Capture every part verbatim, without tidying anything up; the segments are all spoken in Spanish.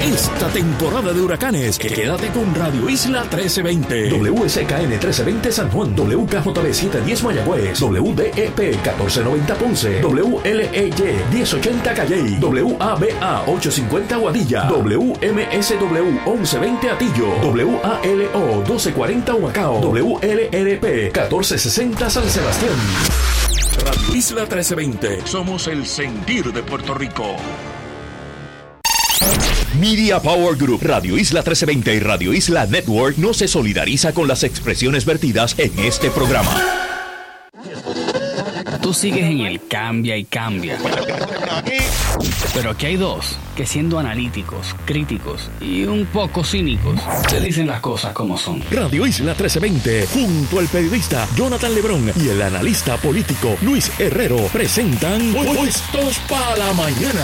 esta temporada de huracanes. Quédate con Radio Isla trece veinte. W S K N trece veinte San Juan. W K J B setecientos diez Mayagüez. W D E P catorce noventa Ponce. W L E Y diez ochenta Calley. W A B A ochocientos cincuenta Guadilla. W M S W once veinte Atillo. W A L O doce cuarenta Humacao. W L R P catorce sesenta San Sebastián. Radio Isla trece veinte. Somos el sentir de Puerto Rico. Media Power Group, Radio Isla trece veinte y Radio Isla Network no se solidariza con las expresiones vertidas en este programa. Tú sigues en el cambia y cambia. Pero aquí hay dos que, siendo analíticos, críticos y un poco cínicos, te dicen las cosas como son. Radio Isla trece veinte, junto al periodista Jonathan Lebrón y el analista político Luis Herrero, presentan Puestos para la Mañana.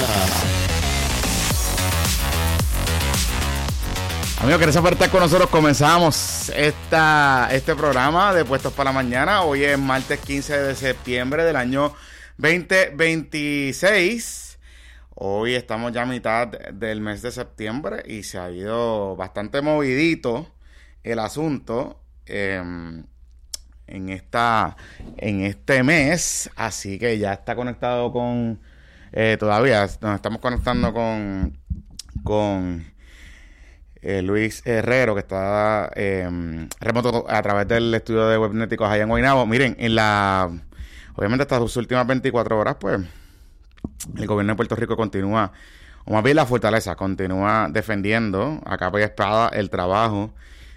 Amigos, gracias por estar con nosotros. Comenzamos esta, este programa de Puestos para la Mañana. Hoy es martes quince de septiembre del año veinte veintiséis. Hoy estamos ya a mitad del mes de septiembre y se ha ido bastante movidito el asunto eh, en, esta, en este mes. Así que ya está conectado con... Eh, todavía nos estamos conectando con... con Eh, Luis Herrero, que está eh, remoto a través del estudio de Webnéticos allá en Guaynabo. Miren, en la obviamente estas últimas veinticuatro horas, pues el gobierno de Puerto Rico continúa, o más bien la fortaleza, continúa defendiendo a capa y espada el trabajo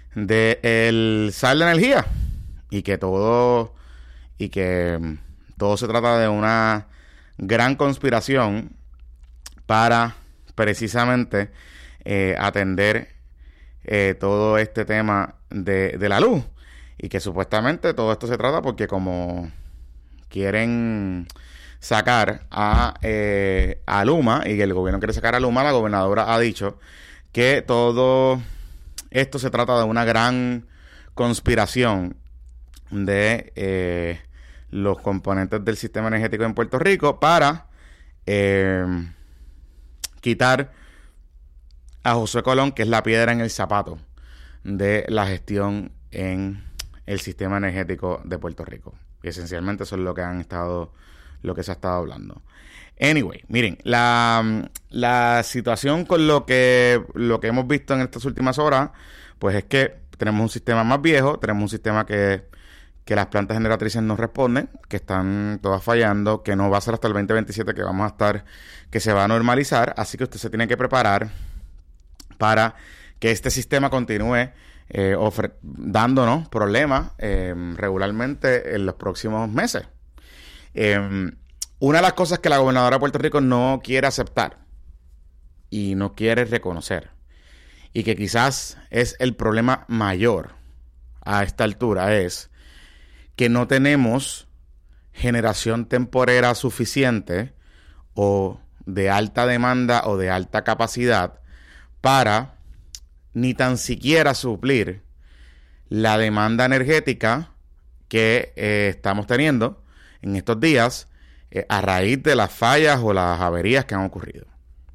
del S A R de energía, y que todo y que todo se trata de una gran conspiración para precisamente eh, atender Eh, todo este tema de, de la luz, y que supuestamente todo esto se trata porque como quieren sacar a, eh, a Luma, y que el gobierno quiere sacar a Luma, la gobernadora ha dicho que todo esto se trata de una gran conspiración de eh, los componentes del sistema energético en Puerto Rico para eh, quitar a José Colón, que es la piedra en el zapato de la gestión en el sistema energético de Puerto Rico. Y esencialmente eso es lo que han estado, lo que se ha estado hablando. Anyway, miren, la, la situación con lo que, lo que hemos visto en estas últimas horas, pues es que tenemos un sistema más viejo, tenemos un sistema que, que las plantas generatrices no responden, que están todas fallando, que no va a ser hasta el veinte veintisiete que vamos a estar, que se va a normalizar, así que usted se tiene que preparar para que este sistema continúe eh, ofre- dándonos problemas eh, regularmente en los próximos meses. Eh, una de las cosas que la gobernadora de Puerto Rico no quiere aceptar y no quiere reconocer, y que quizás es el problema mayor a esta altura, es que no tenemos generación temporera suficiente o de alta demanda o de alta capacidad para ni tan siquiera suplir la demanda energética que eh, estamos teniendo en estos días eh, a raíz de las fallas o las averías que han ocurrido.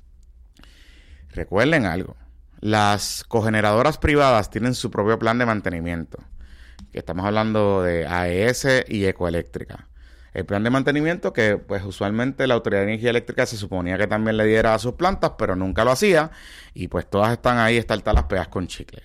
Recuerden algo, las cogeneradoras privadas tienen su propio plan de mantenimiento, que estamos hablando de A E S y Ecoeléctrica. El plan de mantenimiento que pues usualmente la Autoridad de Energía Eléctrica se suponía que también le diera a sus plantas, pero nunca lo hacía, y pues todas están ahí, están las pegas con chicle.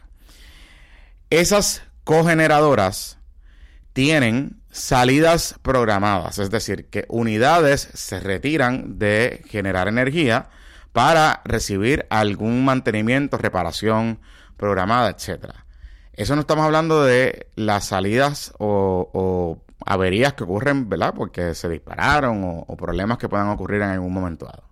Esas cogeneradoras tienen salidas programadas, es decir, que unidades se retiran de generar energía para recibir algún mantenimiento, reparación programada, etcétera. Eso no estamos hablando de las salidas o, o averías que ocurren, ¿verdad? Porque se dispararon o, o problemas que puedan ocurrir en algún momento dado.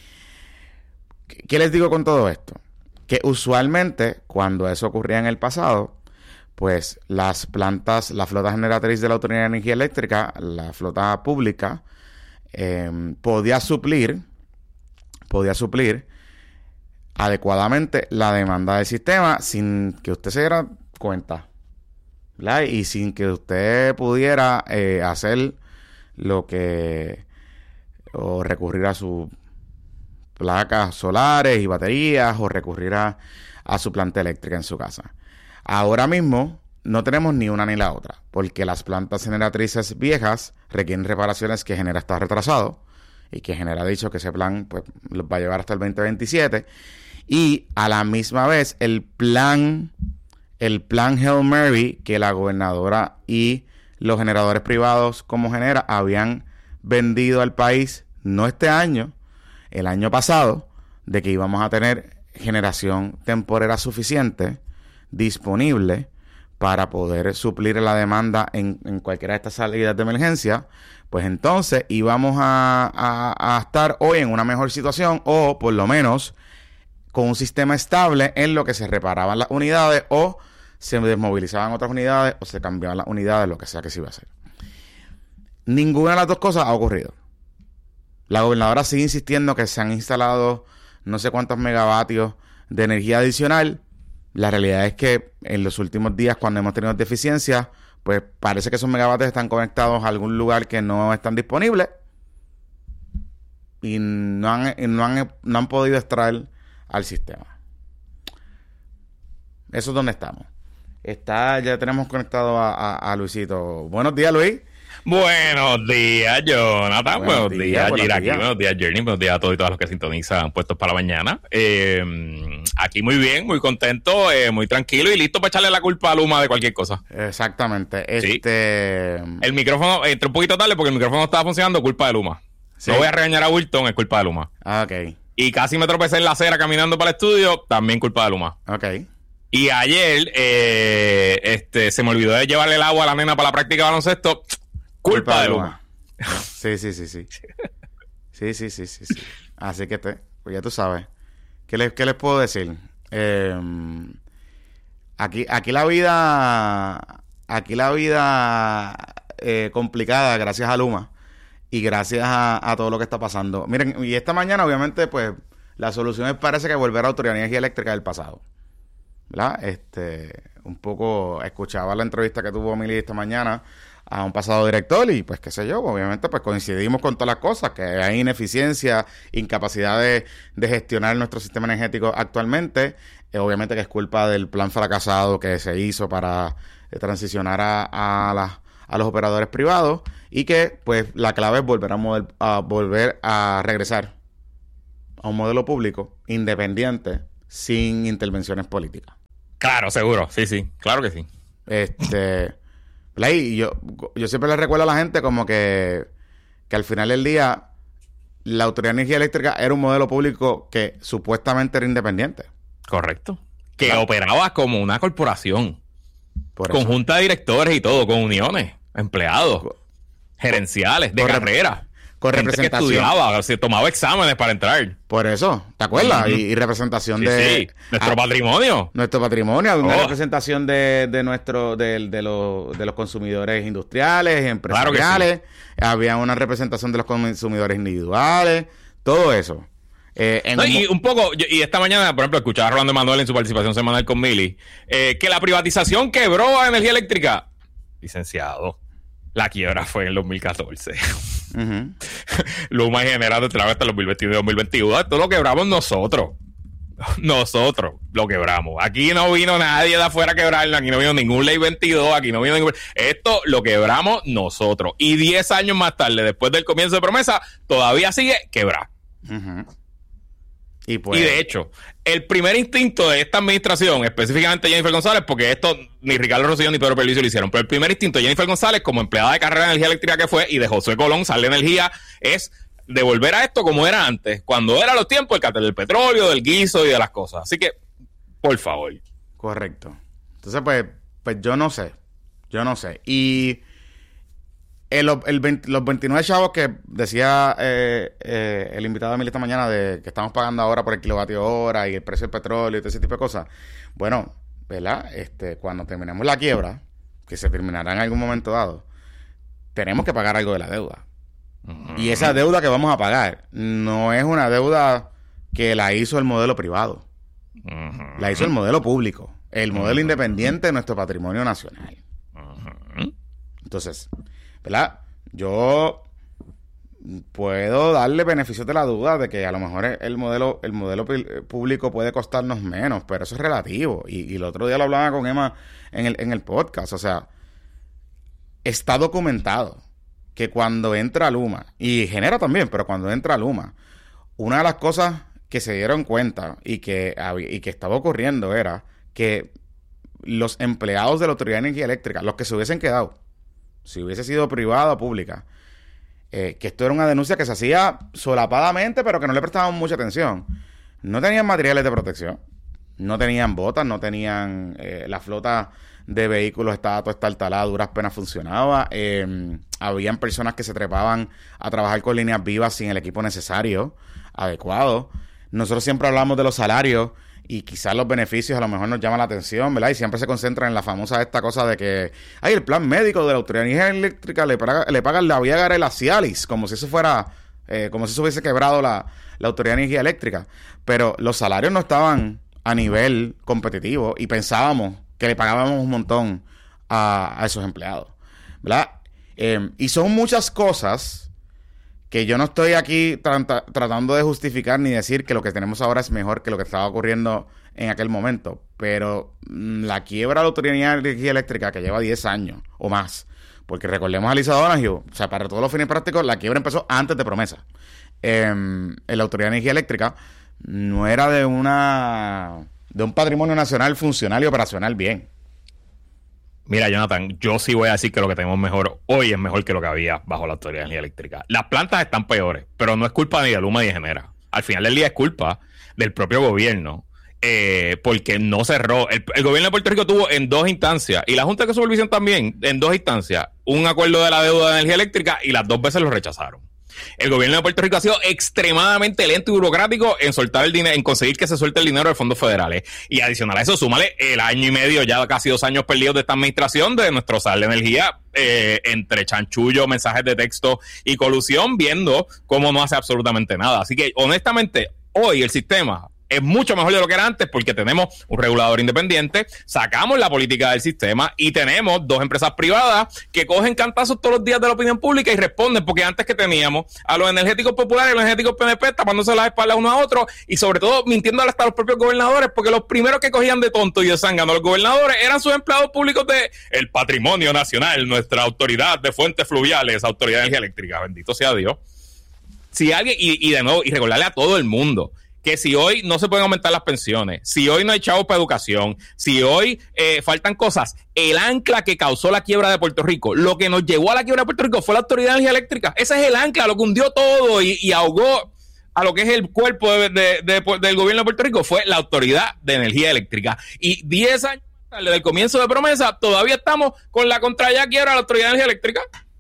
¿Qué, ¿Qué les digo con todo esto? Que usualmente cuando eso ocurría en el pasado, pues las plantas, la flota generatriz de la Autoridad de Energía Eléctrica, la flota pública, eh, podía suplir, podía suplir adecuadamente la demanda del sistema sin que usted se diera cuenta, ¿verdad? Y sin que usted pudiera eh, hacer lo que o recurrir a su placas solares y baterías o recurrir a, a su planta eléctrica en su casa. Ahora mismo no tenemos ni una ni la otra, porque las plantas generatrices viejas requieren reparaciones que Genera está retrasado y que Genera ha dicho que ese plan pues los va a llevar hasta el veinte veintisiete, y a la misma vez el plan el plan Hail Mary que la gobernadora y los generadores privados como Genera habían vendido al país, no este año, el año pasado, de que íbamos a tener generación temporera suficiente disponible para poder suplir la demanda en, en cualquiera de estas salidas de emergencia, pues entonces íbamos a, a, a estar hoy en una mejor situación, o por lo menos con un sistema estable en lo que se reparaban las unidades o se desmovilizaban otras unidades o se cambiaban las unidades, lo que sea que se iba a hacer. Ninguna de las dos cosas ha ocurrido. La gobernadora sigue insistiendo que se han instalado no sé cuántos megavatios de energía adicional. La realidad es que en los últimos días, cuando hemos tenido deficiencias, pues parece que esos megavatios están conectados a algún lugar que no están disponibles y no han, y no han, no han podido extraer al sistema. Eso es donde estamos. Está, ya tenemos conectado a, a, a Luisito. Buenos días, Luis. Buenos días, Jonathan. Buenos, buenos días, días, buenos Giraki. días. Buenos días, Journey. Buenos días a todos y todas los que sintonizan Puestos para la Mañana. Eh, aquí muy bien, muy contento, eh, muy tranquilo y listo para echarle la culpa a Luma de cualquier cosa. Exactamente. Sí. Este. El micrófono, entré un poquito tarde porque el micrófono no estaba funcionando, culpa de Luma. Sí. No voy a regañar a Wilton, es culpa de Luma. Ah, ok. Y casi me tropecé en la acera caminando para el estudio, también culpa de Luma. Ok. Y ayer eh, este, se me olvidó de llevarle el agua a la nena para la práctica de baloncesto. Culpa, culpa de Luma. Luma. Sí, sí, sí, sí. Sí, sí, sí, sí, sí. Así que te, pues ya tú sabes. ¿Qué les, qué les puedo decir? Eh, aquí, aquí la vida, aquí la vida eh, complicada gracias a Luma y gracias a, a todo lo que está pasando. Miren, y esta mañana obviamente pues la solución es, parece que volver a la Autoridad de Energía Eléctrica del pasado, ¿verdad? Este, un poco escuchaba la entrevista que tuvo Mili esta mañana a un pasado director y pues qué sé yo, obviamente pues coincidimos con todas las cosas, que hay ineficiencia, incapacidad de, de gestionar nuestro sistema energético actualmente, eh, obviamente que es culpa del plan fracasado que se hizo para eh, transicionar a, a, la, a los operadores privados, y que pues la clave es volver a, model, a volver a regresar a un modelo público independiente sin intervenciones políticas. Claro, seguro, sí, sí, claro que sí. Este... Y yo, yo siempre le recuerdo a la gente como que, que al final del día la Autoridad de Energía Eléctrica era un modelo público que supuestamente era independiente. Correcto. Que Claro. operaba como una corporación. Por Con eso. junta de directores y todo, con uniones, empleados, Co- gerenciales, de con rep- carrera. con Gente que representación. estudiaba, se tomaba exámenes para entrar. Por eso, ¿te acuerdas? Ujú. y, y representación Sí, de sí. Nuestro ah, patrimonio. nuestro patrimonio, una Oh. representación de, de nuestro, de, de los, de los consumidores industriales, empresariales, había una representación de los consumidores individuales, todo eso. Eh, en No, un mo- y un poco, yo- y esta mañana, por ejemplo, escuchaba a Rolando Manuel en su participación semanal con Mili, eh, que la privatización quebró a energía eléctrica. Licenciado, la quiebra fue en el dos mil catorce. Ujú. Luma y Genera de hasta el dos mil veintidós y dos mil veintidós. Esto lo quebramos nosotros. Nosotros lo quebramos. Aquí no vino nadie de afuera a quebrarlo. Aquí no vino ningún ley veintidós. Aquí no vino ningún... Esto lo quebramos nosotros. Y diez años más tarde, después del comienzo de promesa, todavía sigue quebrado. Ujú. Y pues... Y de hecho, el primer instinto de esta administración, específicamente Jennifer González, porque esto ni Ricardo Rosselló ni Pedro Pierluisi lo hicieron, pero el primer instinto de Jennifer González, como empleada de carrera de energía eléctrica que fue, y de Josué Colón, Sale Energía, es devolver a esto como era antes, cuando era los tiempos del cartel del petróleo, del guiso y de las cosas. Así que, por favor. Correcto. Entonces, pues, pues yo no sé. Yo no sé. Y el, el veinte los veintinueve chavos que decía eh, eh, el invitado de Mili esta mañana de que estamos pagando ahora por el kilovatio hora y el precio del petróleo y todo ese tipo de cosas. Bueno, ¿verdad? Este, cuando terminemos la quiebra, que se terminará en algún momento dado, tenemos que pagar algo de la deuda. Uh-huh. Y esa deuda que vamos a pagar no es una deuda que la hizo el modelo privado. Uh-huh. La hizo el modelo público. El modelo uh-huh. independiente de nuestro patrimonio nacional. Uh-huh. Entonces, ¿verdad? Yo puedo darle beneficios de la duda de que a lo mejor el modelo el modelo público puede costarnos menos, pero eso es relativo. Y, y el otro día lo hablaba con Emma en el, en el podcast. O sea, está documentado que cuando entra Luma, y Genera también, pero cuando entra Luma, una de las cosas que se dieron cuenta y que, y que estaba ocurriendo era que los empleados de la Autoridad de Energía Eléctrica, los que se hubiesen quedado, si hubiese sido privada o pública, eh, que esto era una denuncia que se hacía solapadamente, pero que no le prestaban mucha atención, no tenían materiales de protección, no tenían botas, no tenían... Eh, la flota de vehículos estaba toda estartalada, a duras penas funcionaba. Eh, habían personas que se trepaban a trabajar con líneas vivas sin el equipo necesario, adecuado. Nosotros siempre hablamos de los salarios y quizás los beneficios a lo mejor nos llaman la atención, ¿verdad? Y siempre se concentran en la famosa esta cosa de que ay, el plan médico de la Autoridad de Energía Eléctrica le, paga, le pagan la Viagra y la Cialis, como si eso fuera, eh, como si eso hubiese quebrado la, la Autoridad de Energía Eléctrica. Pero los salarios no estaban a nivel competitivo y pensábamos que le pagábamos un montón a, a esos empleados, ¿verdad? Eh, y son muchas cosas que yo no estoy aquí tra- tratando de justificar ni decir que lo que tenemos ahora es mejor que lo que estaba ocurriendo en aquel momento, pero mmm, la quiebra de la Autoridad de Energía Eléctrica, que lleva diez años o más, porque recordemos a Lisa Donahue, o sea, para todos los fines prácticos, la quiebra empezó antes de Promesa. Eh, en la Autoridad de Energía Eléctrica no era de una de un patrimonio nacional funcional y operacional bien. Mira, Jonathan, yo sí voy a decir que lo que tenemos mejor hoy es mejor que lo que había bajo la Autoridad de Energía Eléctrica. Las plantas están peores, pero no es culpa ni de Luma ni de Genera. Al final del día es culpa del propio gobierno, eh, porque no cerró. El, el gobierno de Puerto Rico tuvo en dos instancias, y la Junta de Supervisión también, en dos instancias, un acuerdo de la deuda de energía eléctrica y las dos veces lo rechazaron. El gobierno de Puerto Rico ha sido extremadamente lento y burocrático en soltar el dinero, en conseguir que se suelte el dinero de fondos federales. Y adicional a eso, súmale el año y medio, ya casi dos años perdidos de esta administración de nuestro sal de energía, eh, entre chanchullo, mensajes de texto y colusión, viendo cómo no hace absolutamente nada. Así que, honestamente, hoy el sistema es mucho mejor de lo que era antes porque tenemos un regulador independiente, sacamos la política del sistema y tenemos dos empresas privadas que cogen cantazos todos los días de la opinión pública y responden, porque antes que teníamos a los energéticos populares y los energéticos P N P tapándose las espaldas uno a otro y sobre todo mintiendo hasta a los propios gobernadores, porque los primeros que cogían de tonto y de zángano a los gobernadores eran sus empleados públicos de el patrimonio nacional, nuestra autoridad de fuentes fluviales, Autoridad de Energía Eléctrica, bendito sea Dios. Si alguien, y, y de nuevo, y recordarle a todo el mundo que si hoy no se pueden aumentar las pensiones, si hoy no hay chavos para educación, si hoy eh, faltan cosas, el ancla que causó la quiebra de Puerto Rico, lo que nos llevó a la quiebra de Puerto Rico fue la Autoridad de Energía Eléctrica. Ese es el ancla, lo que hundió todo y, y ahogó a lo que es el cuerpo de, de, de, de, del gobierno de Puerto Rico, fue la Autoridad de Energía Eléctrica. Y diez años más tarde, desde el comienzo de Promesa, todavía estamos con la contra ya quiebra de la Autoridad de Energía Eléctrica.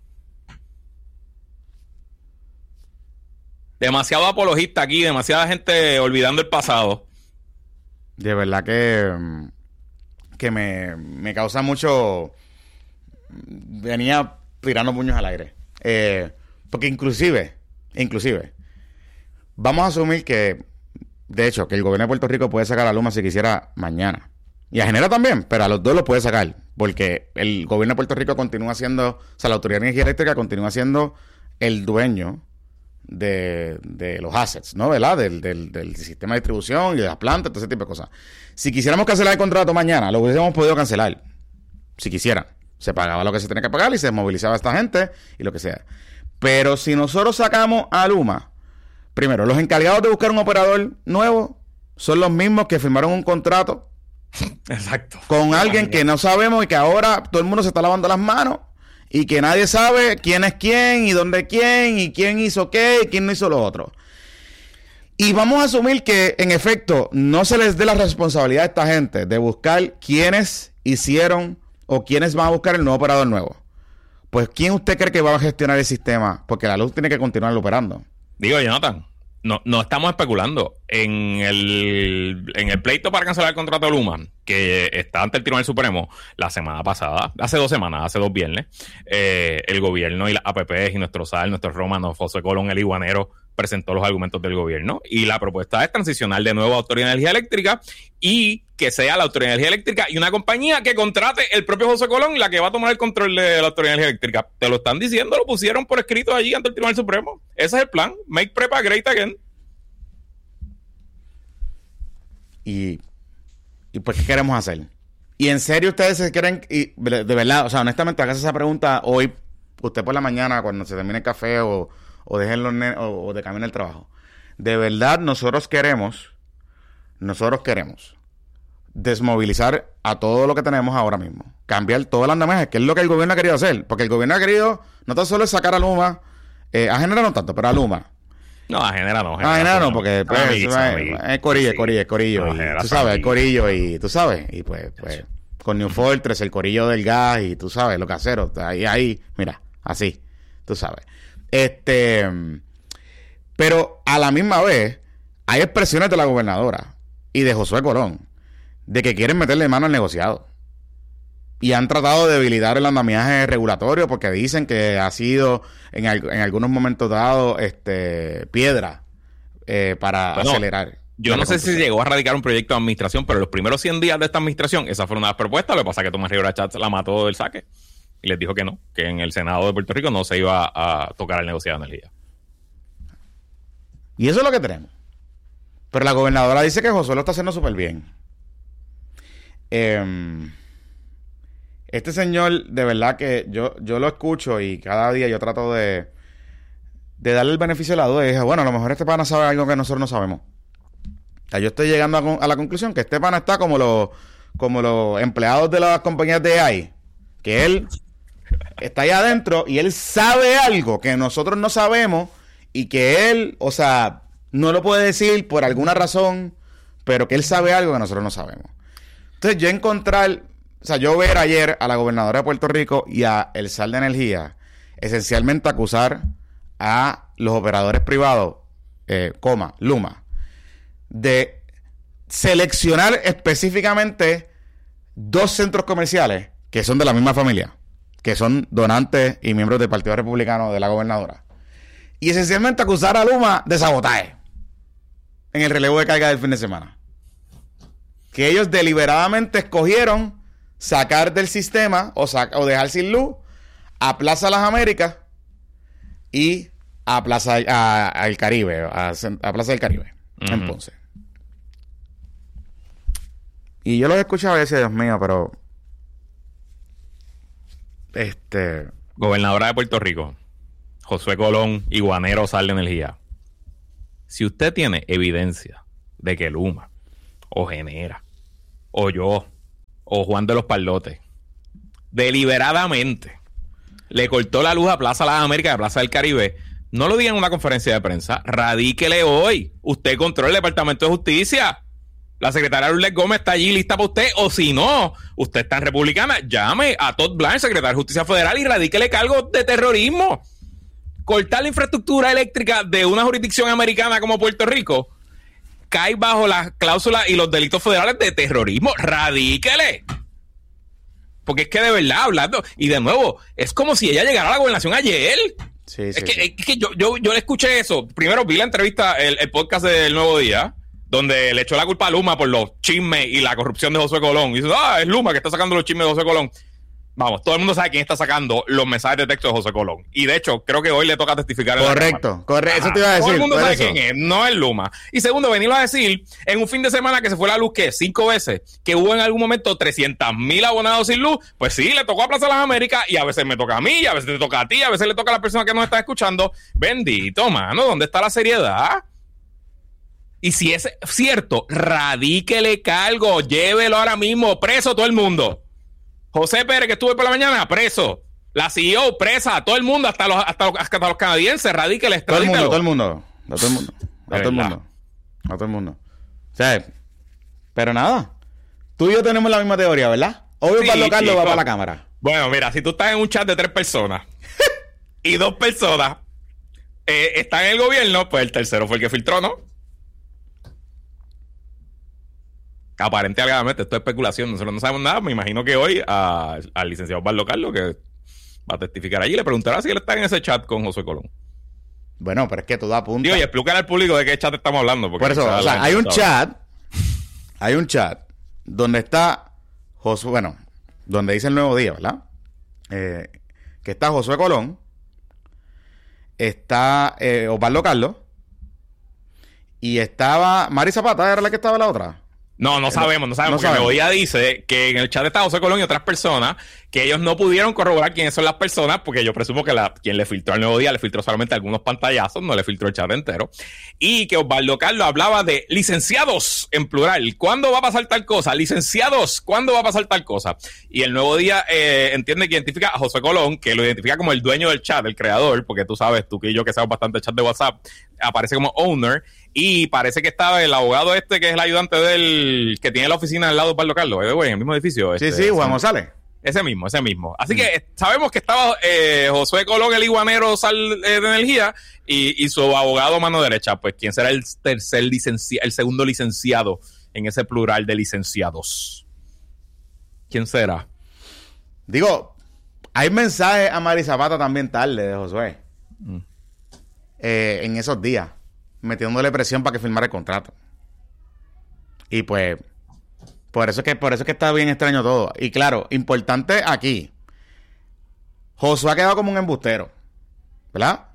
Demasiado apologista aquí, demasiada gente olvidando el pasado. De verdad que, que me, me causa mucho... Venía tirando puños al aire. Eh, porque inclusive, inclusive, vamos a asumir que, de hecho, que el gobierno de Puerto Rico puede sacar a Luma si quisiera mañana. Y a Genera también, pero a los dos los puede sacar. Porque el gobierno de Puerto Rico continúa siendo... O sea, la Autoridad de Energía Eléctrica continúa siendo el dueño de, de los assets, ¿no? ¿Verdad? Del, del, del sistema de distribución y de las plantas, todo ese tipo de cosas. Si quisiéramos cancelar el contrato mañana, lo hubiésemos podido cancelar. Si quisieran. Se pagaba lo que se tenía que pagar y se movilizaba a esta gente y lo que sea. Pero si nosotros sacamos a Luma, primero, los encargados de buscar un operador nuevo son los mismos que firmaron un contrato Exacto. con alguien que no sabemos y que ahora todo el mundo se está lavando las manos y que nadie sabe quién es quién y dónde quién y quién hizo qué y quién no hizo lo otro. Y vamos a asumir que, en efecto, no se les dé la responsabilidad a esta gente de buscar quiénes hicieron o quiénes van a buscar el nuevo operador nuevo. Pues, ¿quién usted cree que va a gestionar el sistema? Porque la luz tiene que continuar operando. Digo, Jonathan, no, no estamos especulando. En el, en el pleito para cancelar el contrato de Luma, que está ante el Tribunal Supremo la semana pasada, hace dos semanas, hace dos viernes, eh, el gobierno y las A P P y nuestro S A L, nuestro Romano, José Colón, el iguanero, presentó los argumentos del gobierno y la propuesta es transicionar de nuevo a Autoridad de Energía Eléctrica y que sea la Autoridad de Energía Eléctrica y una compañía que contrate el propio José Colón, la que va a tomar el control de la Autoridad de Energía Eléctrica. Te lo están diciendo, lo pusieron por escrito allí ante el Tribunal Supremo. Ese es el plan. Make Prepa great again. Y, y pues, ¿qué queremos hacer? Y en serio ustedes se quieren, y de verdad, o sea, honestamente, hágase esa pregunta hoy, usted por la mañana, cuando se termine el café o, o dejen los ne- o, o de camino al trabajo. De verdad, nosotros queremos, nosotros queremos desmovilizar a todo lo que tenemos ahora mismo. Cambiar todo el andamiaje, que es lo que el gobierno ha querido hacer. Porque el gobierno ha querido, no tan solo es sacar a Luma, eh, a Genera no tanto, pero a Luma. No, a Genera no. A Genera no, porque pues, Ah, amiguito, es, amiguito. es corillo, es Sí. corillo, es corillo. No, y, Genera tú sabes, el amiguito. corillo y tú sabes. Y pues, pues con New Fortress, el corillo del gas y tú sabes, lo casero. Ahí, ahí, mira, así, tú sabes. Este, pero a la misma vez, hay expresiones de la gobernadora y de Josué Colón de que quieren meterle mano al negociado. Y han tratado de debilitar el andamiaje regulatorio porque dicen que ha sido en, al- en algunos momentos dados este, piedra eh, para Bueno, acelerar. Yo la no sé si reconstrucción. llegó a radicar un proyecto de administración, pero los primeros cien días de esta administración, esa fue una de las propuestas. Lo que pasa es que Tomás Rivera Chats la mató del saque y les dijo que no, que en el Senado de Puerto Rico no se iba a tocar el negociado de energía. Y eso es lo que tenemos. Pero la gobernadora dice que Josué lo está haciendo súper bien. Eh, este señor, de verdad que yo, yo lo escucho y cada día yo trato de, de darle el beneficio de la duda. Y dije, bueno, a lo mejor este pana sabe algo que nosotros no sabemos. O sea, yo estoy llegando a, con- a la conclusión que este pana está como los, como los empleados de las compañías de A I. Que él está ahí adentro y él sabe algo que nosotros no sabemos y que él, o sea, no lo puede decir por alguna razón, pero que él sabe algo que nosotros no sabemos. Entonces yo encontrar, o sea, yo ver ayer a la gobernadora de Puerto Rico y a el S A L de Energía esencialmente acusar a los operadores privados, eh, coma, Luma, de seleccionar específicamente dos centros comerciales que son de la misma familia, que son donantes y miembros del Partido Republicano de la gobernadora. Y esencialmente acusar a Luma de sabotaje en el relevo de carga del fin de semana. Que ellos deliberadamente escogieron sacar del sistema o, sa- o dejar sin luz a Plaza Las Américas y a Plaza a, a el Caribe, a, Cen- a Plaza del Caribe, Ujú. en Ponce. Y yo los escuchaba y decía, Dios mío, pero este Gobernadora de Puerto Rico, Josué Colón, iguanero Sal de Energía. Si usted tiene evidencia de que Luma, o Genera, o yo, o Juan de los Parlotes, deliberadamente le cortó la luz a Plaza Las Américas y a Plaza del Caribe, no lo diga en una conferencia de prensa, radíquele hoy. Usted controla el Departamento de Justicia. La secretaria Lourdes Gómez está allí lista para usted, o si no, usted está en Republicana, llame a Todd Blanche, secretario de Justicia Federal, y radíquele cargos de terrorismo. Cortar la infraestructura eléctrica de una jurisdicción americana como Puerto Rico cae bajo las cláusulas y los delitos federales de terrorismo. Radíquele. Porque es que de verdad, hablando, y de nuevo, es como si ella llegara a la gobernación ayer. sí, sí, Es que, sí. es que yo, yo, yo le escuché eso. Primero vi la entrevista, el, el podcast del Nuevo Día, donde le echó la culpa a Luma por los chismes y la corrupción de Josué Colón. Y dice, ah, es Luma que está sacando los chismes de Josué Colón. Vamos, todo el mundo sabe quién está sacando los mensajes de texto de Josué Colón. Y de hecho, creo que hoy le toca testificar en la Correcto, Cámara. correcto. Eso Ajá. te iba a decir. Todo el mundo por sabe eso. quién es, no es Luma. Y segundo, venirlo a decir en un fin de semana que se fue la luz, ¿qué? Cinco veces, que hubo en algún momento trescientos mil abonados sin luz. Pues sí, le tocó a Plaza Las Américas y a veces me toca a mí, y a veces te toca a ti, a veces le toca a la persona que nos está escuchando. Bendito, mano, ¿dónde está la seriedad? Y si es cierto, radíquele cargo, llévelo ahora mismo, preso todo el mundo. José Pérez, que estuvo por la mañana, preso. La C E O, presa, todo el mundo, hasta los, hasta los, hasta los canadienses, radíquele, Todo el mundo, extradítelo. todo el mundo. A todo el mundo. A todo el verdad. mundo. A todo el mundo. O sea, pero nada. Tú y yo tenemos la misma teoría, ¿verdad? Obvio, Sí, Pablo Carlos va chico. para la cámara. Bueno, mira, si tú estás en un chat de tres personas y dos personas eh, están en el gobierno, pues el tercero fue el que filtró, ¿no? Aparente alegadamente, esto es especulación, nosotros no sabemos nada. Me imagino que hoy a- al licenciado Pablo Carlos, que va a testificar allí, le preguntará si él está en ese chat con Josué Colón. Bueno, pero es que todo apunta. Digo, y explícale al público de qué chat estamos hablando. Por eso, o sea, hay un chat, hay un chat donde está Josué, bueno, donde dice el Nuevo Día, ¿verdad? Eh, que está Josué Colón, está eh, Osvaldo Carlos, y estaba Mari Zapata, ¿era la que estaba la otra? No, no sabemos, no sabemos, no porque sabemos. Nuevo Día dice que en el chat está José Colón y otras personas que ellos no pudieron corroborar quiénes son las personas, porque yo presumo que la, quien le filtró al Nuevo Día le filtró solamente algunos pantallazos, no le filtró el chat entero, y que Osvaldo Carlos hablaba de licenciados en plural. ¿Cuándo va a pasar tal cosa? Licenciados, ¿cuándo va a pasar tal cosa? Y el Nuevo Día eh, entiende que identifica a José Colón, que lo identifica como el dueño del chat, el creador, porque tú sabes, tú que yo que sabes bastante el chat de WhatsApp, aparece como owner. Y parece que estaba el abogado este, que es el ayudante del que tiene la oficina al lado de Osvaldo Carlos, ¿eh, güey? En el mismo edificio. Sí, este, sí, Juan González. Ese mismo, ese mismo. Así mm. que sabemos que estaba eh, Josué Colón, el iguanero sal, eh, de energía, y, y su abogado mano derecha. Pues, ¿quién será el tercer licenciado, el segundo licenciado en ese plural de licenciados? ¿Quién será? Digo, hay mensajes a Mari Zapata también tarde de Josué. Mm. Eh, en esos días. Metiéndole presión para que firmara el contrato. Y pues, por eso es que, por eso es que está bien extraño todo. Y claro, importante aquí. Josué ha quedado como un embustero, ¿verdad?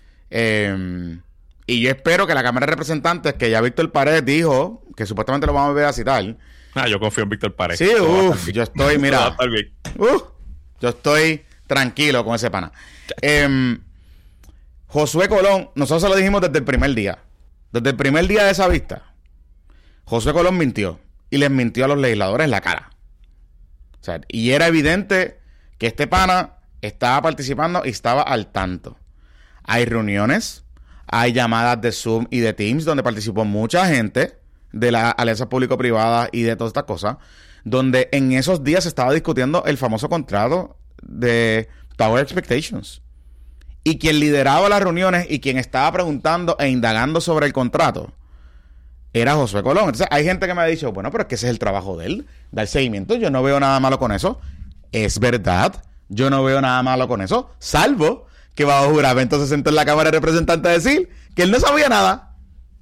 Eh, y yo espero que la Cámara de Representantes, que ya Víctor Paredes dijo, que supuestamente lo vamos a ver a citar. Ah, yo confío en Víctor Paredes. Sí, uff, yo estoy, mira. Uf, yo estoy tranquilo con ese pana. Eh, Josué Colón, nosotros se lo dijimos desde el primer día. Desde el primer día de esa vista, Josué Colón mintió. Y les mintió a los legisladores en la cara. O sea, y era evidente que este pana estaba participando y estaba al tanto. Hay reuniones, hay llamadas de Zoom y de Teams donde participó mucha gente de la alianza público-privada y de todas estas cosas, donde en esos días se estaba discutiendo el famoso contrato de Tower Expectations. Y quien lideraba las reuniones y quien estaba preguntando e indagando sobre el contrato era Josué Colón. Entonces hay gente que me ha dicho, bueno, pero es que ese es el trabajo de él, dar seguimiento. Yo no veo nada malo con eso. Es verdad, yo no veo nada malo con eso, salvo que bajo juramento se sentó en la Cámara de Representantes a decir que él no sabía nada.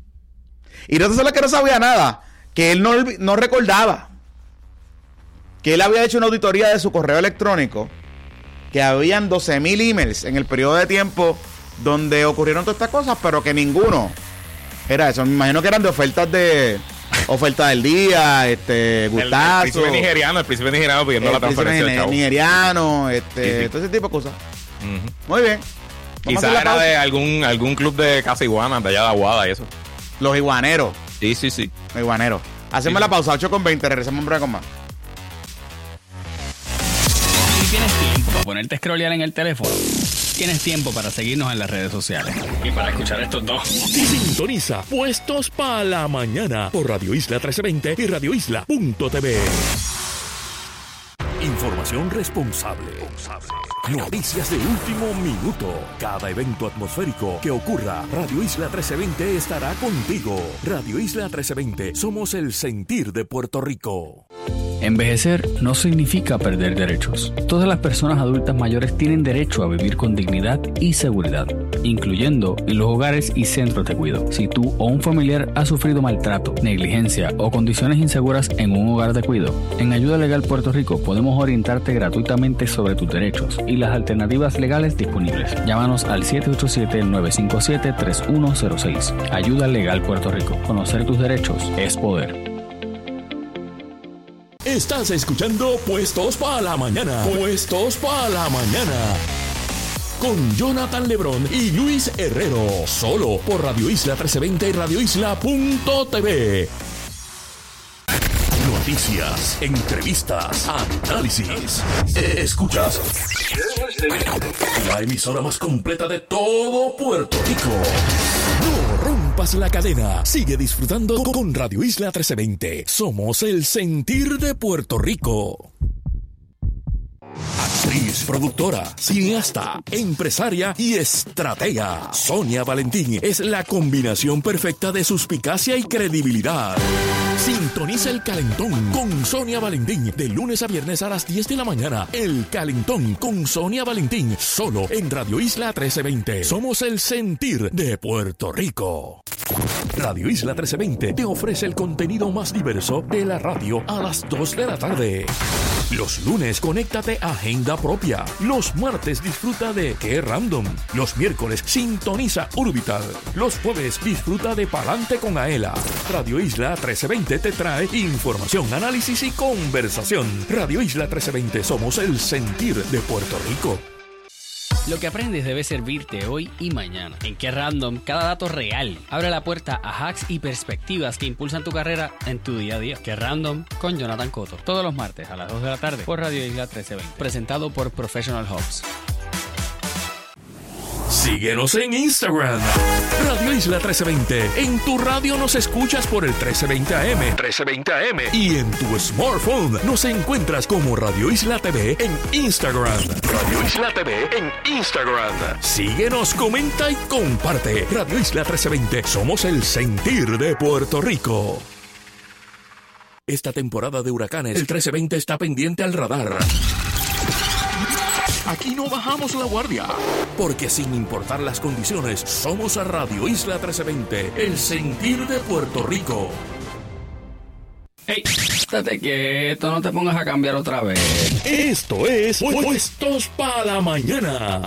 Y no solo que no sabía nada, que él no, no recordaba que él había hecho una auditoría de su correo electrónico, que habían doce mil emails en el periodo de tiempo donde ocurrieron todas estas cosas, pero que ninguno era eso. Me imagino que eran de ofertas de oferta del día, este, gustazo. El, el príncipe nigeriano, el príncipe nigeriano pidiendo la transferencia del chavo. Nigeriano, este, sí, sí. todo ese tipo de cosas. Uh-huh. Muy bien. Quizás era de algún, algún club de casa iguana, de allá de Aguada y eso. Los iguaneros. Sí, sí, sí. Los iguaneros. Hacemos sí, la pausa, ocho con veinte, regresamos un breve con más. ¿Tienes tiempo para ponerte a scrollear en el teléfono? Tienes tiempo para seguirnos en las redes sociales. Y para escuchar estos dos. Sintoniza Puestos para la Mañana por Radio Isla trece veinte y radio isla punto t v. Información responsable. Noticias de último minuto. Cada evento atmosférico que ocurra, Radio Isla trece veinte estará contigo. Radio Isla trece veinte, somos el sentir de Puerto Rico. Envejecer no significa perder derechos. Todas las personas adultas mayores tienen derecho a vivir con dignidad y seguridad, incluyendo en los hogares y centros de cuidado. Si tú o un familiar ha sufrido maltrato, negligencia o condiciones inseguras en un hogar de cuidado, en Ayuda Legal Puerto Rico podemos orientarte gratuitamente sobre tus derechos y las alternativas legales disponibles. Llámanos al siete ocho siete, nueve cinco siete, tres uno cero seis. Ayuda Legal Puerto Rico. Conocer tus derechos es poder. Estás escuchando Puestos para la Mañana. Puestos para la Mañana. Con Jonathan Lebrón y Luis Herrero. Solo por Radio Isla trece veinte y radio isla punto t v. Noticias, entrevistas, análisis. Escuchas la emisora más completa de todo Puerto Rico. No rompas la cadena. Sigue disfrutando con Radio Isla trece veinte. Somos el sentir de Puerto Rico. Actriz, productora, cineasta, empresaria y estratega. Sonia Valentín es la combinación perfecta de suspicacia y credibilidad. Sintoniza El Calentón con Sonia Valentín de lunes a viernes a las diez de la mañana. El Calentón con Sonia Valentín, solo en Radio Isla trece veinte. Somos el sentir de Puerto Rico. Radio Isla trece veinte te ofrece el contenido más diverso de la radio a las dos de la tarde. Los lunes, conéctate a Agenda Propia. Los martes, disfruta de Qué Random. Los miércoles, sintoniza Urbital. Los jueves, disfruta de Palante con Aela. Radio Isla trece veinte te trae información, análisis y conversación. Radio Isla trece veinte, somos el sentir de Puerto Rico. Lo que aprendes debe servirte hoy y mañana. En Qué Random, cada dato real abre la puerta a hacks y perspectivas que impulsan tu carrera en tu día a día. Qué Random con Jonathan Cotto. Todos los martes a las dos de la tarde por Radio Isla trece veinte. Presentado por Professional Hubs. Síguenos en Instagram, Radio Isla trece veinte. En tu radio nos escuchas por el trece veinte A M. trece veinte A M. Y en tu smartphone nos encuentras como Radio Isla T V en Instagram. Radio Isla T V en Instagram. Síguenos, comenta y comparte. Radio Isla trece veinte. Somos el sentir de Puerto Rico. Esta temporada de huracanes, el trece veinte está pendiente al radar. Aquí no bajamos la guardia, porque sin importar las condiciones, somos a Radio Isla trece veinte, el sentir de Puerto Rico. ¡Ey! Estate quieto, no te pongas a cambiar otra vez. Esto es Puestos para la Mañana.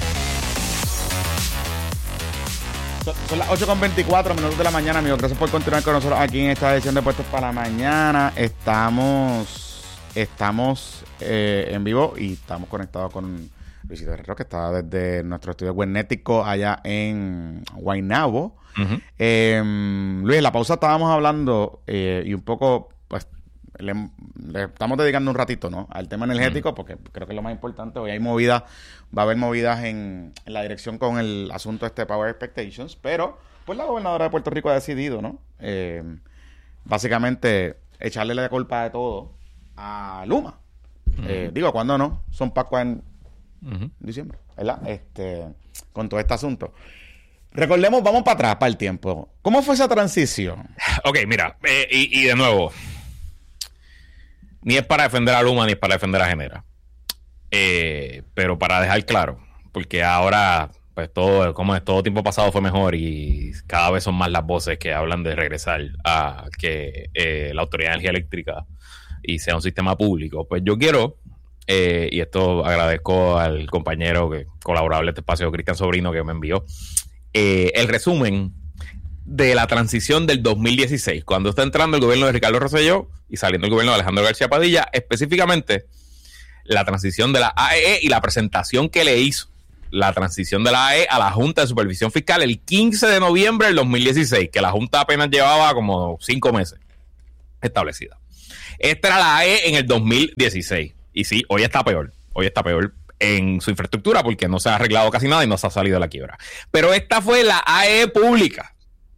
Son, son las ocho con veinticuatro minutos de la mañana, amigos. Gracias por continuar con nosotros aquí en esta edición de Puestos para la Mañana. Estamos... Estamos eh, en vivo y estamos conectados con Luisito Herrero, que está desde nuestro estudio webnético allá en Guaynabo. Uh-huh. Eh, Luis, en la pausa estábamos hablando eh, y un poco, pues, le, le estamos dedicando un ratito, ¿no?, al tema energético, uh-huh. porque creo que es lo más importante. Hoy hay movidas, va a haber movidas en, en la dirección con el asunto este Power Expectations, pero pues la gobernadora de Puerto Rico ha decidido, ¿no?, eh, básicamente echarle la culpa de todo a Luma. Uh-huh. Eh, digo, ¿cuándo no? Son Pascua en uh-huh. diciembre, ¿verdad? Este, con todo este asunto. Recordemos, vamos para atrás, para el tiempo. ¿Cómo fue esa transición? Ok, mira, eh, y, y de nuevo, ni es para defender a Luma, ni es para defender a Genera. Eh, pero para dejar claro, porque ahora, pues todo, como es, todo tiempo pasado fue mejor y cada vez son más las voces que hablan de regresar a que eh, la Autoridad de Energía Eléctrica y sea un sistema público. Pues yo quiero, eh, y esto agradezco al compañero que colaborable en este espacio, Cristian Sobrino, que me envió, eh, el resumen de la transición del dos mil dieciséis, cuando está entrando el gobierno de Ricardo Rosselló y saliendo el gobierno de Alejandro García Padilla, específicamente la transición de la A E E y la presentación que le hizo la transición de la A E E a la Junta de Supervisión Fiscal el quince de noviembre del dos mil dieciséis, que la Junta apenas llevaba como cinco meses establecida. Esta era la A E en el dos mil dieciséis. Y sí, hoy está peor. Hoy está peor en su infraestructura porque no se ha arreglado casi nada y no se ha salido de la quiebra. Pero esta fue la A E pública.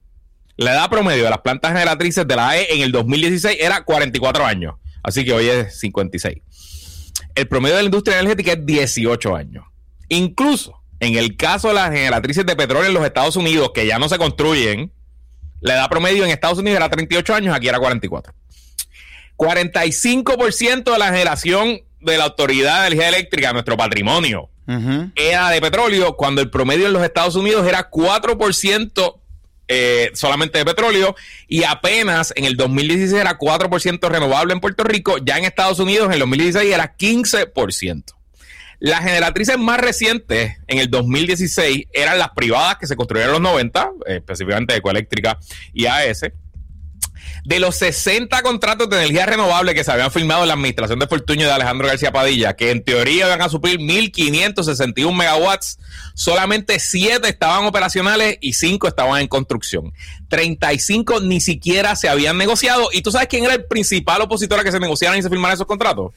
La edad promedio de las plantas generatrices de la A E en el dos mil dieciséis era cuarenta y cuatro años. Así que hoy es cincuenta y seis. El promedio de la industria energética es dieciocho años. Incluso en el caso de las generatrices de petróleo en los Estados Unidos, que ya no se construyen, la edad promedio en Estados Unidos era treinta y ocho años, aquí era cuarenta y cuatro. cuarenta y cinco por ciento de la generación de la Autoridad de Energía Eléctrica, nuestro patrimonio, uh-huh. era de petróleo, cuando el promedio en los Estados Unidos era cuatro por ciento eh, solamente de petróleo, y apenas en el dos mil dieciséis era cuatro por ciento renovable en Puerto Rico. Ya en Estados Unidos en el dos mil dieciséis era quince por ciento. Las generatrices más recientes en el dos mil dieciséis eran las privadas que se construyeron en los noventa, eh, específicamente Ecoeléctrica y A E S. De los sesenta contratos de energía renovable que se habían firmado en la administración de Fortuño y de Alejandro García Padilla, que en teoría iban a suplir mil quinientos sesenta y uno megawatts, solamente siete estaban operacionales y cinco estaban en construcción. treinta y cinco ni siquiera se habían negociado. ¿Y tú sabes quién era el principal opositor a que se negociaran y se firmaran esos contratos?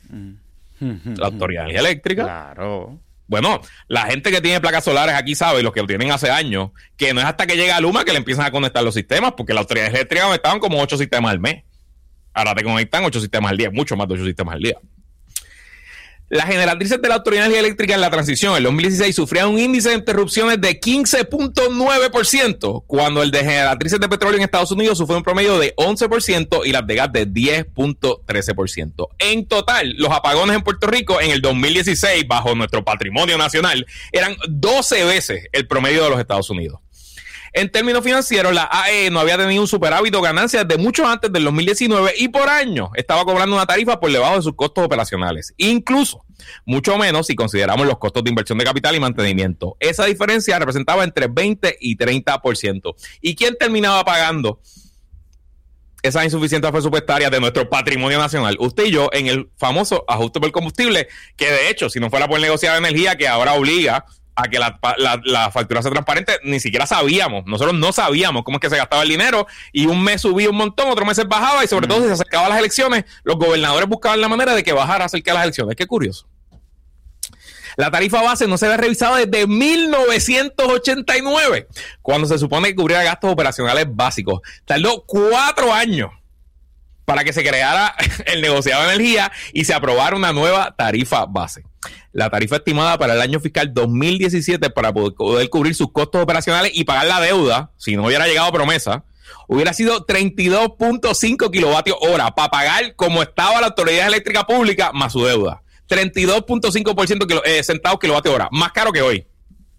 La Autoridad de Energía Eléctrica. Claro. Bueno, la gente que tiene placas solares aquí sabe, y los que lo tienen hace años, que no es hasta que llega Luma que le empiezan a conectar los sistemas, porque la Autoridad Eléctrica conectaban como ocho sistemas al mes. Ahora te conectan ocho sistemas al día, mucho más de ocho sistemas al día. Las generatrices de la Autoridad de Energía Eléctrica en la transición en el dos mil dieciséis sufrían un índice de interrupciones de quince punto nueve por ciento, cuando el de generatrices de petróleo en Estados Unidos sufrió un promedio de once por ciento y las de gas de diez punto trece por ciento. En total, los apagones en Puerto Rico en el dos mil dieciséis, bajo nuestro patrimonio nacional, eran doce veces el promedio de los Estados Unidos. En términos financieros, la A E no había tenido un superávit o ganancias desde mucho antes del dos mil diecinueve y por año estaba cobrando una tarifa por debajo de sus costos operacionales. Incluso, mucho menos si consideramos los costos de inversión de capital y mantenimiento. Esa diferencia representaba entre veinte y treinta por ciento. ¿Y quién terminaba pagando esas insuficiencias presupuestarias de nuestro patrimonio nacional? Usted y yo, en el famoso ajuste por combustible, que de hecho, si no fuera por el negociado de energía, que ahora obliga a que la, la, la factura sea transparente, ni siquiera sabíamos, nosotros no sabíamos cómo es que se gastaba el dinero, y un mes subía un montón, otro mes bajaba, y sobre mm. todo si se acercaban las elecciones, los gobernadores buscaban la manera de que bajara acerca de las elecciones. Qué curioso. La tarifa base no se había revisado desde mil novecientos ochenta y nueve, cuando se supone que cubría gastos operacionales básicos. Tardó cuatro años para que se creara el negociado de energía y se aprobara una nueva tarifa base. La tarifa estimada para el año fiscal dos mil diecisiete para poder cubrir sus costos operacionales y pagar la deuda, si no hubiera llegado promesa, hubiera sido treinta y dos punto cinco kilovatios hora para pagar como estaba la Autoridad Eléctrica Pública más su deuda. treinta y dos punto cinco por ciento kilo, eh, centavos kilovatio hora, más caro que hoy.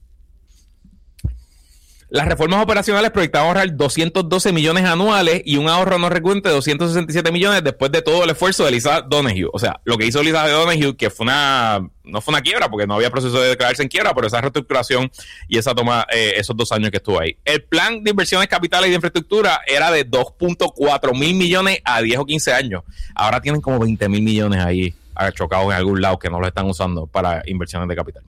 Las reformas operacionales proyectaban ahorrar doscientos doce millones anuales y un ahorro no recurrente de doscientos sesenta y siete millones después de todo el esfuerzo de Elizabeth Donoghue. O sea, lo que hizo Elizabeth Donoghue, que fue una, no fue una quiebra porque no había proceso de declararse en quiebra, pero esa reestructuración y esa toma, eh, esos dos años que estuvo ahí. El plan de inversiones capitales y de infraestructura era de dos punto cuatro mil millones a diez o quince años. Ahora tienen como veinte mil millones ahí chocados en algún lado que no lo están usando para inversiones de capital.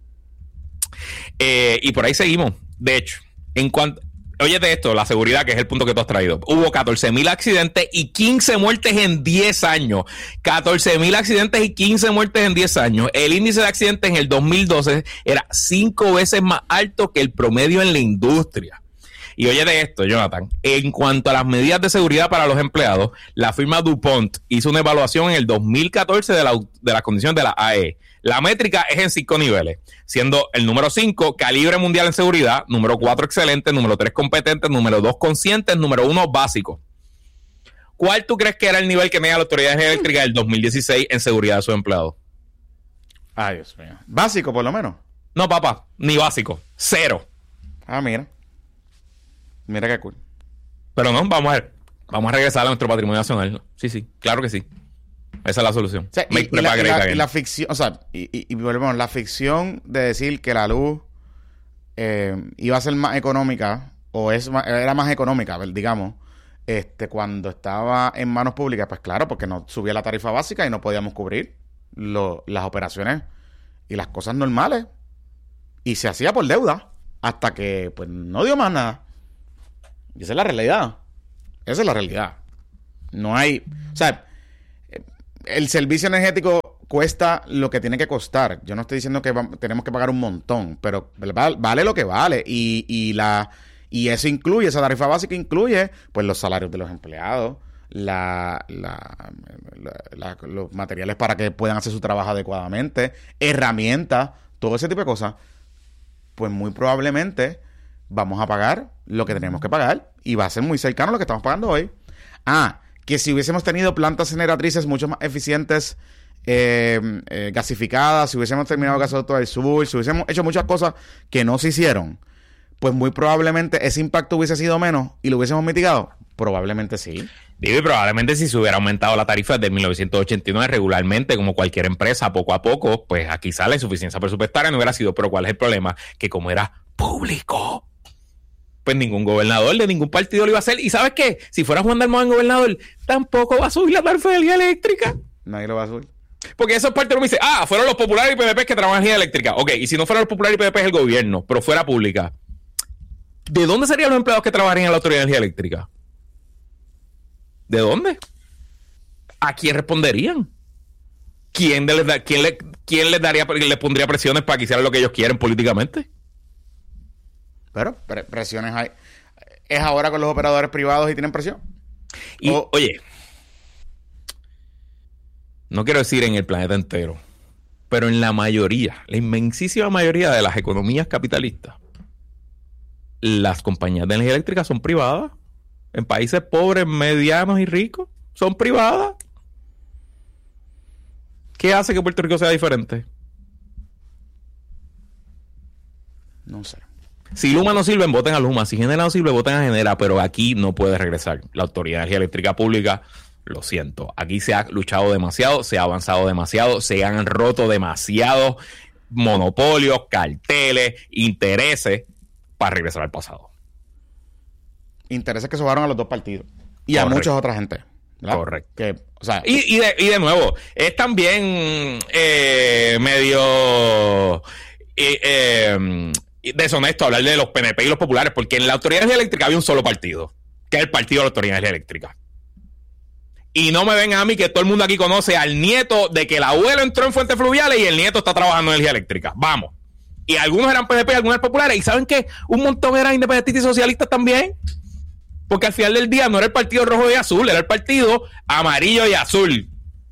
Eh, y por ahí seguimos. De hecho, en cuanto, óyete esto, la seguridad, que es el punto que tú has traído. Hubo catorce mil accidentes y quince muertes en diez años. catorce mil accidentes y quince muertes en diez años. El índice de accidentes en el dos mil doce era cinco veces más alto que el promedio en la industria. Y óyete esto, Jonathan. En cuanto a las medidas de seguridad para los empleados, la firma DuPont hizo una evaluación en el dos mil catorce de, la, de las condiciones de la A E. La métrica es en cinco niveles, siendo el número cinco, calibre mundial en seguridad, número cuatro, excelente, número tres, competente, número dos, consciente, número uno, básico. ¿Cuál tú crees que era el nivel que medía la Autoridad Eléctrica del dos mil dieciséis en seguridad de sus empleados? Ay, Dios mío. Básico, por lo menos. No, papá, ni básico. Cero. Ah, mira. Mira qué cool. Pero no, vamos a ver. Vamos a regresar a nuestro patrimonio nacional. Sí, sí, claro que sí. Esa es la solución. O sea, y, y, la, y, la, y la ficción, o sea, y, y, y volvemos, la ficción de decir que la luz eh, iba a ser más económica, o es más, era más económica, digamos, este, cuando estaba en manos públicas, pues claro, porque no subía la tarifa básica y no podíamos cubrir lo, las operaciones y las cosas normales. Y se hacía por deuda, hasta que pues no dio más nada. Y esa es la realidad. Esa es la realidad. No hay, o sea, el servicio energético cuesta lo que tiene que costar. Yo no estoy diciendo que va, tenemos que pagar un montón, pero vale, vale lo que vale. Y, y la y eso incluye, esa tarifa básica incluye pues los salarios de los empleados, la, la, la, la, los materiales para que puedan hacer su trabajo adecuadamente, herramientas, todo ese tipo de cosas. Pues muy probablemente vamos a pagar lo que tenemos que pagar y va a ser muy cercano a lo que estamos pagando hoy. Ah, que si hubiésemos tenido plantas generatrices mucho más eficientes, eh, eh, gasificadas, si hubiésemos terminado el gasoducto del sur, si hubiésemos hecho muchas cosas que no se hicieron, pues muy probablemente ese impacto hubiese sido menos y lo hubiésemos mitigado. Probablemente sí. Digo, y probablemente si se hubiera aumentado la tarifa desde mil novecientos ochenta y nueve regularmente, como cualquier empresa, poco a poco, pues aquí sale insuficiencia presupuestaria, no hubiera sido. Pero ¿cuál es el problema? Que como era público, pues ningún gobernador de ningún partido lo iba a hacer. ¿Y sabes qué? Si fuera Juan Dalmau en gobernador, tampoco va a subir la tarifa de energía eléctrica. Nadie lo va a subir. Porque esos partidos me dicen, ah, fueron los populares y P D P que trabajan en energía eléctrica. Ok, y si no fueran los populares y P D P es el gobierno, pero fuera pública, ¿de dónde serían los empleados que trabajarían en la Autoridad de Energía Eléctrica? ¿De dónde? ¿A quién responderían? ¿Quién les, da, quién le, quién les daría, les pondría presiones para que hicieran lo que ellos quieren políticamente? Pero pre- presiones hay. ¿Es ahora con los operadores privados y tienen presión? Y, o, oye, no quiero decir en el planeta entero, Pero en la mayoría, la inmensísima mayoría de las economías capitalistas, las compañías de energía eléctrica son privadas. En países pobres, medianos y ricos, son privadas. ¿Qué hace que Puerto Rico sea diferente? No sé. Si Luma no sirve, voten a Luma. Si Genera no sirve, voten a Genera. Pero aquí no puede regresar. La Autoridad de Energía Eléctrica Pública, lo siento. Aquí se ha luchado demasiado, se ha avanzado demasiado, se han roto demasiados monopolios, carteles, intereses para regresar al pasado. Intereses que sobaron a los dos partidos. Y Correcto. a muchas otras gente. ¿verdad? Correcto. Que, o sea, y, y, de, y de nuevo, es también eh, medio eh, eh, deshonesto hablar de los P N P y los populares, porque en la Autoridad de Energía Eléctrica había un solo partido, que es el partido de la Autoridad de Energía Eléctrica. Y no me vengan a mí que todo el mundo aquí conoce al nieto de que el abuelo entró en Fuentes Fluviales y el nieto está trabajando en energía eléctrica. Vamos. Y algunos eran P N P y algunos eran populares. ¿Y saben qué? Un montón eran independentistas y socialistas también. Porque al final del día no era el partido rojo y azul, era el partido amarillo y azul.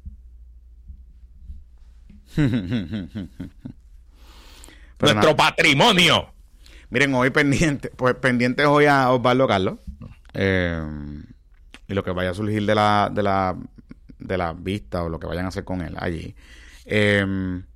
Nuestro nada. patrimonio. Miren, hoy pendiente, pues pendientes hoy a Osvaldo Carlos. Eh, y lo que vaya a surgir de la, de la, de la vista o lo que vayan a hacer con él allí. Eh,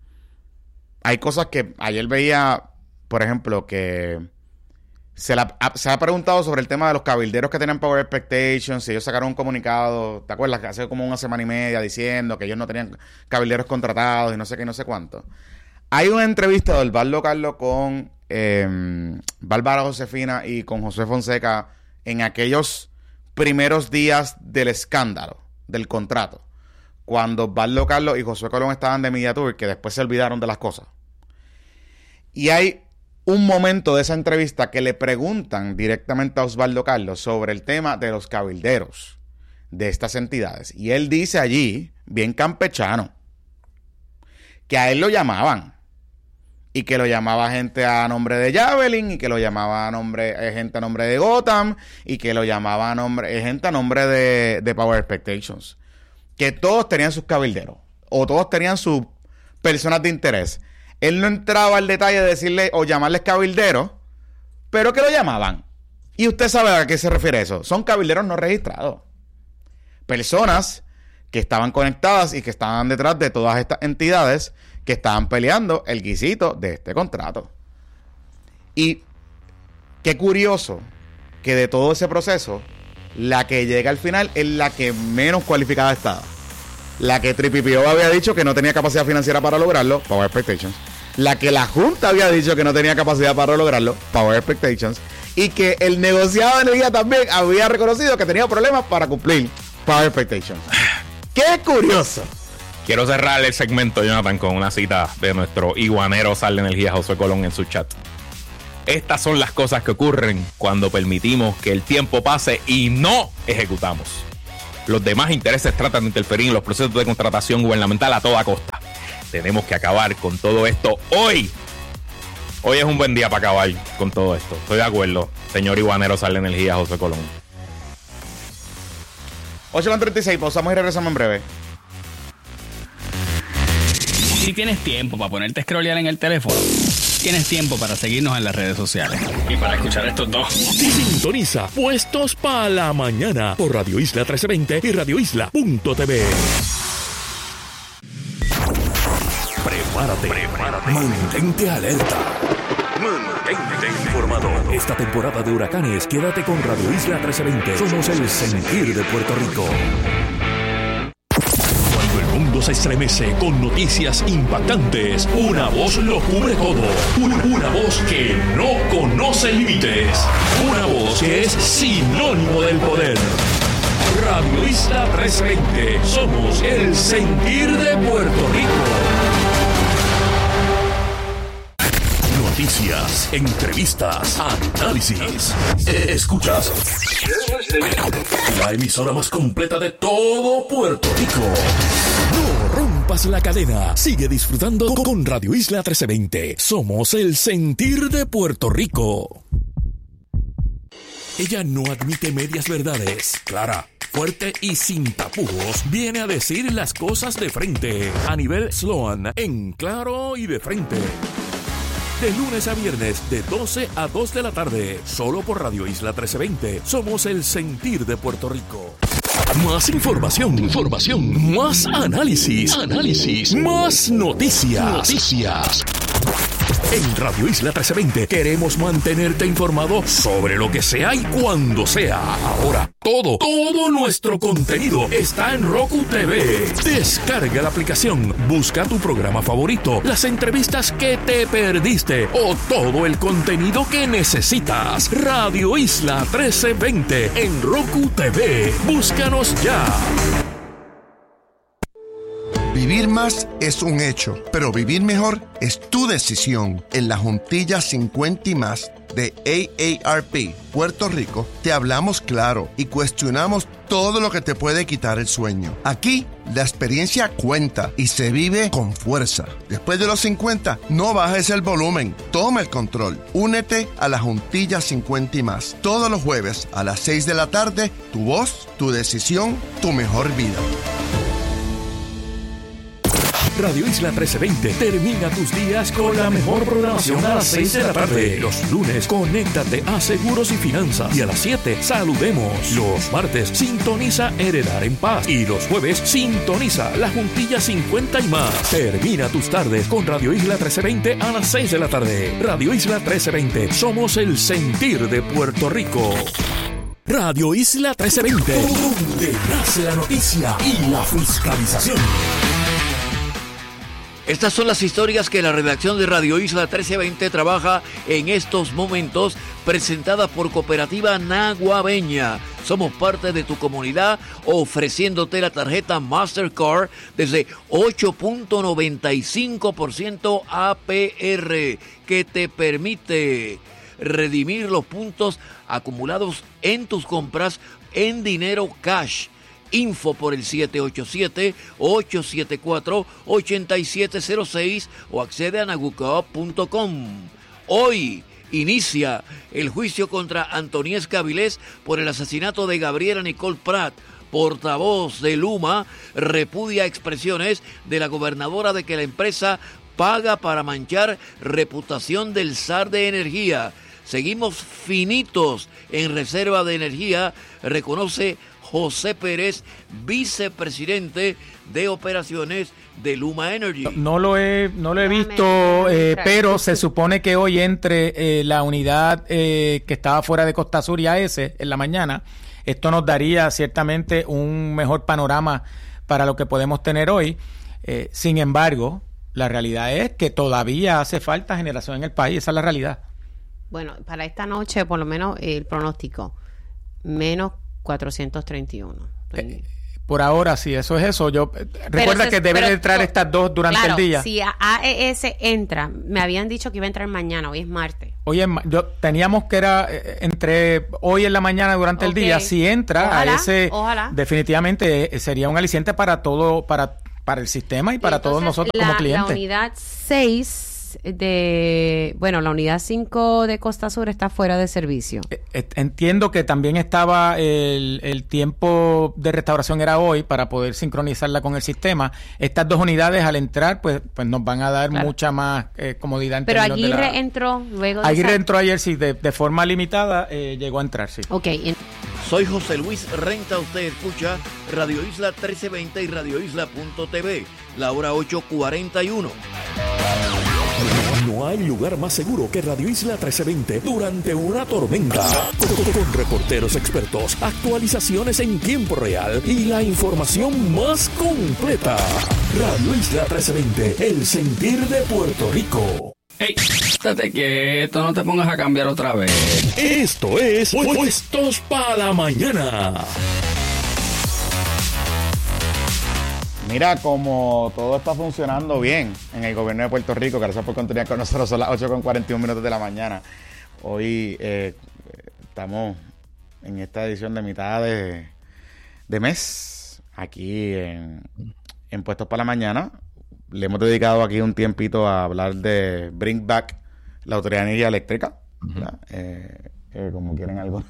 hay cosas que ayer veía, por ejemplo, que se, la, se ha preguntado sobre el tema de los cabilderos que tenían Power Expectations. Si ellos sacaron un comunicado, ¿te acuerdas? Que hace como una semana y media diciendo que ellos no tenían cabilderos contratados y no sé qué y no sé cuánto. Hay una entrevista de Osvaldo Carlos con eh, Bárbara Josefina y con José Fonseca en aquellos primeros días del escándalo, del contrato. Cuando Osvaldo Carlos y Josué Colón estaban de Media Tour, que después se olvidaron de las cosas. Y hay un momento de esa entrevista que le preguntan directamente a Osvaldo Carlos sobre el tema de los cabilderos de estas entidades. Y él dice allí, bien campechano, que a él lo llamaban. Y que lo llamaba gente a nombre de Javelin, y que lo llamaba a nombre, eh, gente a nombre de Gotham, y que lo llamaba a nombre, eh, gente a nombre de, de Power Expectations. Que todos tenían sus cabilderos, o todos tenían sus personas de interés. Él no entraba al detalle de decirle o llamarles cabilderos, pero que lo llamaban. Y usted sabe a qué se refiere eso. Son cabilderos no registrados. Personas que estaban conectadas y que estaban detrás de todas estas entidades que estaban peleando el guisito de este contrato. Y qué curioso que de todo ese proceso, la que llega al final es la que menos cualificada estaba. La que Tripipio había dicho que no tenía capacidad financiera para lograrlo, Power Expectations. La que la Junta había dicho que no tenía capacidad para lograrlo, Power Expectations. Y que el negociado de energía también había reconocido que tenía problemas para cumplir Power Expectations. ¡Qué curioso! Quiero cerrar el segmento, Jonathan, con una cita de nuestro iguanero Sal de Energía, José Colón, en su chat. Estas son las cosas que ocurren cuando permitimos que el tiempo pase y no ejecutamos. Los demás intereses tratan de interferir en los procesos de contratación gubernamental a toda costa. Tenemos que acabar con todo esto hoy. Hoy es un buen día para acabar con todo esto. Estoy de acuerdo, señor iguanero Sal de Energía, José Colón. ocho con treinta y seis, pausamos y regresamos en breve. Si tienes tiempo para ponerte a scrollear en el teléfono, tienes tiempo para seguirnos en las redes sociales. Y para escuchar estos dos. Sintoniza Puestos para la Mañana por Radio Isla trece veinte y radio isla punto t v. Prepárate, prepárate. Mantente alerta. Mantente informado. Esta temporada de huracanes, quédate con Radio Isla trece veinte. Somos el sentir de Puerto Rico. Cuando el mundo se estremece con noticias impactantes, una voz lo cubre todo. Un- Una voz que no conoce límites. Una voz que es sinónimo del poder. Radio Isla trescientos veinte. Somos el sentir de Puerto Rico. Noticias, entrevistas, análisis. Escuchas la emisora más completa de todo Puerto Rico. No rompas la cadena. Sigue disfrutando con Radio Isla trescientos veinte. Somos el sentir de Puerto Rico. Ella no admite medias verdades. Clara, fuerte y sin tapujos, viene a decir las cosas de frente. Anibel Sloan, en Claro y de Frente. De lunes a viernes, de doce a dos de la tarde, solo por Radio Isla trece veinte. Somos el sentir de Puerto Rico. Más información, información, más análisis, análisis, más noticias, noticias. En Radio Isla trece veinte queremos mantenerte informado sobre lo que sea y cuando sea. Ahora, todo, todo nuestro contenido está en Roku T V. Descarga la aplicación, busca tu programa favorito, las entrevistas que te perdiste o todo el contenido que necesitas. Radio Isla trece veinte en Roku T V. Búscanos ya. Vivir más es un hecho, pero vivir mejor es tu decisión. En la Juntilla cincuenta y más de A A R P Puerto Rico, te hablamos claro y cuestionamos todo lo que te puede quitar el sueño. Aquí, la experiencia cuenta y se vive con fuerza. Después de los cincuenta, no bajes el volumen, toma el control. Únete a la Juntilla cincuenta y más. Todos los jueves a las seis de la tarde, tu voz, tu decisión, tu mejor vida. Radio Isla trece veinte termina tus días con la mejor programación a las seis de la tarde. Los lunes, conéctate a Seguros y Finanzas. Y a las siete, saludemos. Los martes, sintoniza Heredar en Paz. Y los jueves, sintoniza La Juntilla cincuenta y más. Termina tus tardes con Radio Isla trece veinte a las seis de la tarde. Radio Isla trece veinte, somos el sentir de Puerto Rico. Radio Isla trece veinte, donde nace la noticia y la fiscalización. Estas son las historias que la redacción de Radio Isla trece veinte trabaja en estos momentos, presentada por Cooperativa Naguabeña. Somos parte de tu comunidad, ofreciéndote la tarjeta Mastercard desde ocho punto noventa y cinco por ciento A P R, que te permite redimir los puntos acumulados en tus compras en dinero cash. Info por el siete ocho siete, ocho siete cuatro, ocho siete cero seis o accede a nagucoop punto com. Hoy inicia el juicio contra Antoniesca Avilés por el asesinato de Gabriela Nicole Prat. Portavoz de Luma repudia expresiones de la gobernadora de que la empresa paga para manchar reputación del S A R de energía. Seguimos finitos en reserva de energía, reconoce José Pérez, vicepresidente de operaciones de Luma Energy. No lo he, no lo he visto, eh, pero se supone que hoy entre eh, la unidad eh, que estaba fuera de Costa Sur y A S en la mañana. Esto nos daría ciertamente un mejor panorama para lo que podemos tener hoy. Eh, sin embargo, la realidad es que todavía hace falta generación en el país. Esa es la realidad. Bueno, para esta noche, por lo menos el pronóstico, menos cuatrocientos treinta y uno. Eh, por ahora, sí, eso es eso. Yo eh, recuerda se, que deben pero, entrar estas dos durante claro, el día. Si A E S entra, me habían dicho que iba a entrar mañana, hoy es martes. Hoy es, yo teníamos que era eh, entre hoy en la mañana durante okay. el día. Si entra ojalá, a ese, ojalá. definitivamente eh, sería un aliciente para todo, para para el sistema y para Entonces, todos nosotros la, como clientes. La unidad seis de, bueno, la unidad cinco de Costa Sur está fuera de servicio. Entiendo que también estaba el, el tiempo de restauración era hoy para poder sincronizarla con el sistema. Estas dos unidades al entrar pues pues nos van a dar claro. mucha más eh, comodidad en Pero términos Aguirre de la... entró luego de Aguirre esa... entró ayer sí, de, de forma limitada eh, llegó a entrar, sí. Ok. En... Soy José Luis Renta, usted escucha Radio Isla trece veinte y radio isla punto t v, la hora ocho cuarenta y uno. No hay lugar más seguro que Radio Isla trece veinte durante una tormenta. Con, con reporteros expertos, actualizaciones en tiempo real y la información más completa. Radio Isla trece veinte, el sentir de Puerto Rico. ¡Ey! Estate quieto, no te pongas a cambiar otra vez. Esto es Puestos para la Mañana. Mira como todo está funcionando bien en el gobierno de Puerto Rico. Gracias por continuar con nosotros. Son las ocho con cuarenta y un minutos de la mañana. Hoy eh, estamos en esta edición de mitad de, de mes aquí en, en Puestos para la Mañana. Le hemos dedicado aquí un tiempito a hablar de Bring Back la Autoridad de Energía Eléctrica. Uh-huh. eh, eh, como quieren algunos,